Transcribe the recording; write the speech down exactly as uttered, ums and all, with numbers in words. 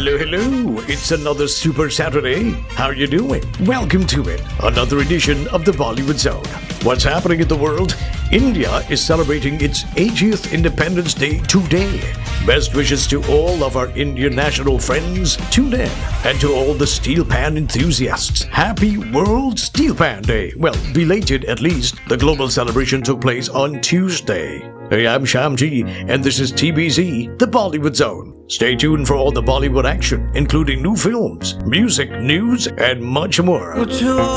Hello, hello. It's another Super Saturday. How are you doing? Welcome to it. Another edition of the Bollywood Zone. What's happening in the world? India is celebrating its eightieth Independence Day today. Best wishes to all of our Indian national friends. Tune in. And to all the steel pan enthusiasts. Happy World Steel Pan Day. Well, belated at least. The global celebration took place on Tuesday. Hey, I'm Shamji, and this is T B Z, the Bollywood Zone. Stay tuned for all the Bollywood action, including new films, music, news, and much more.